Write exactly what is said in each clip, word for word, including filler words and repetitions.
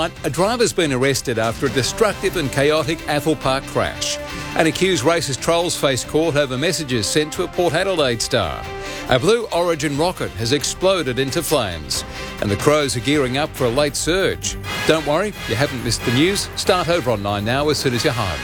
tonight, a driver's been arrested after a destructive and chaotic Athol Park crash. And accused racist trolls face court over messages sent to a Port Adelaide star. A Blue Origin rocket has exploded into flames, and the Crows are gearing up for a late surge. Don't worry, you haven't missed the news. Start over on nine now as soon as you're home.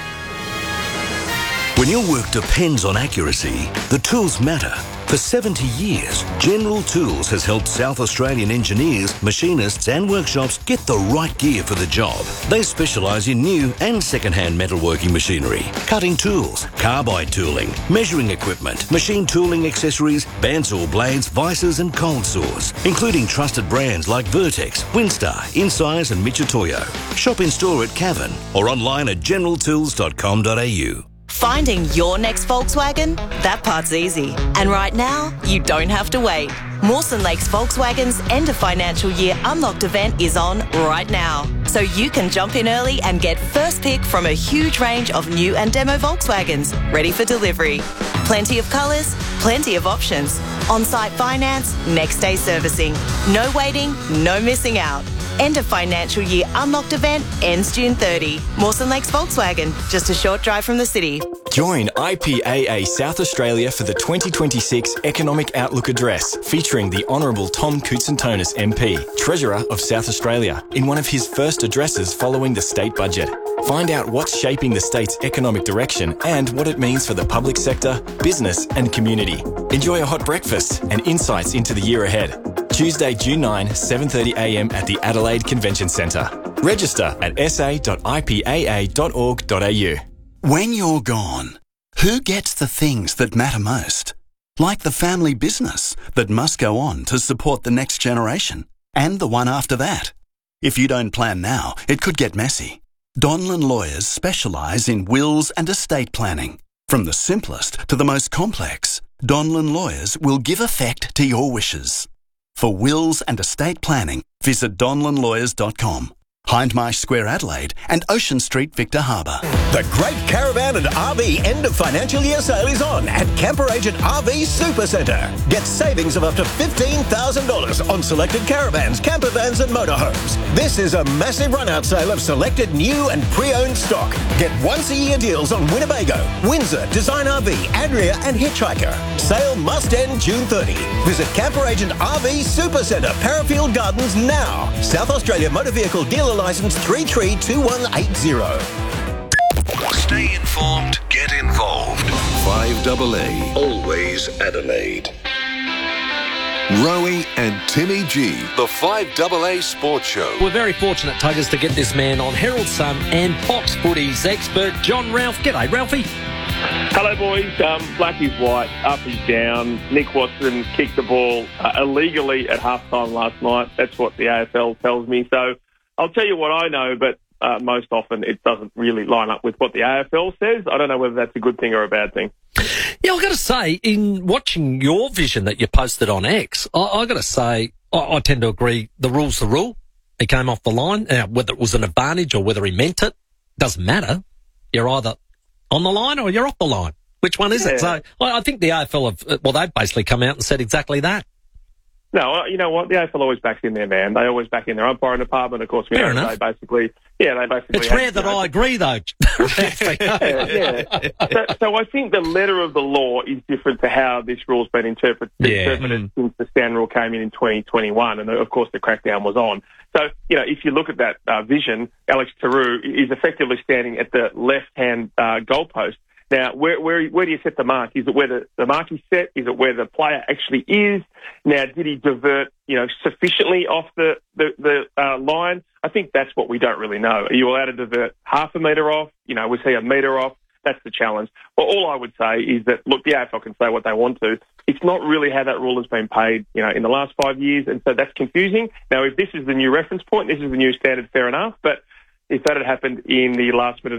When your work depends on accuracy, the tools matter. For seventy years, General Tools has helped South Australian engineers, machinists and workshops get the right gear for the job. They specialise in new and second-hand metalworking machinery, cutting tools, carbide tooling, measuring equipment, machine tooling accessories, bandsaw blades, vices and cold saws, including trusted brands like Vertex, Winstar, Insize and Michitoyo. Shop in store at Cavan or online at general tools dot com dot a u. Finding your next Volkswagen? That part's easy. And right now, you don't have to wait. Mawson Lakes Volkswagen's end of financial year Unlocked event is on right now. So you can jump in early and get first pick from a huge range of new and demo Volkswagens ready for delivery. Plenty of colours, plenty of options. On-site finance, next day servicing. No waiting, no missing out. End of financial year Unlocked event ends June thirtieth. Mawson Lakes Volkswagen, just a short drive from the city. Join I P A A South Australia for the twenty twenty-six Economic Outlook Address, featuring the Honourable Tom Koutsantonis M P, Treasurer of South Australia, in one of his first addresses following the state budget. Find out what's shaping the state's economic direction and what it means for the public sector, business and community. Enjoy a hot breakfast and insights into the year ahead. Tuesday, June ninth, seven thirty a m at the Adelaide Convention Centre. Register at s a dot i p a a dot org dot a u. When you're gone, who gets the things that matter most? Like the family business that must go on to support the next generation and the one after that. If you don't plan now, it could get messy. Donlan Lawyers specialise in wills and estate planning. From the simplest to the most complex, Donlan Lawyers will give effect to your wishes. For wills and estate planning, visit donlan lawyers dot com. Hindmarsh Square Adelaide and Ocean Street Victor Harbour. The Great Caravan and R V end of financial year sale is on at Camper Agent R V Supercentre. Get savings of up to fifteen thousand dollars on selected caravans, camper vans and motorhomes. This is a massive run-out sale of selected new and pre-owned stock. Get once-a-year deals on Winnebago, Windsor, Design R V, Adria and Hitchhiker. Sale must end June thirtieth. Visit Camper Agent R V Supercentre, Parafield Gardens now. South Australia Motor Vehicle Dealer Licence three three two one eight zero. Stay informed, get involved. five double A, always Adelaide. Rowie and Timmy G, the five double A Sports Show. We're very fortunate, Tuggers, to get this man on, Herald Sun and Fox Footy's expert, John Ralph. G'day, Ralphie. Hello, boys. Um, black is white, up is down. Nick Watson kicked the ball uh, illegally at halftime last night. That's what the A F L tells me. So I'll tell you what I know, but uh, most often it doesn't really line up with what the A F L says. I don't know whether that's a good thing or a bad thing. Yeah, I've got to say, in watching your vision that you posted on X, I, I've got to say, I, I tend to agree the rule's the rule. He came off the line. Now, whether it was an advantage or whether he meant it, doesn't matter. You're either on the line or you're off the line. Which one is yeah. it? So I, I think the A F L have, well, they've basically come out and said exactly that. No, you know what? The A F L always backs in there, man. They always back in their umpiring department. Of course, we Fair know enough. they basically, yeah, they basically. It's rare that you know, I agree, though. yeah, yeah. So, so I think the letter of the law is different to how this rule's been interpret, Yeah. interpreted Mm. since the stand rule came in in twenty twenty-one, and of course the crackdown was on. So, you know, if you look at that uh, vision, Alex Tarou is effectively standing at the left-hand uh, goalpost. Now, where, where where do you set the mark? Is it where the, the mark is set? Is it where the player actually is? Now, did he divert, you know, sufficiently off the, the, the uh, line? I think that's what we don't really know. Are you allowed to divert half a metre off? You know, was he a metre off? That's the challenge. Well, all I would say is that, look, the A F L can say what they want to. It's not really how that rule has been paid, you know, in the last five years, and so that's confusing. Now, if this is the new reference point, this is the new standard, fair enough, but if that had happened in the last minute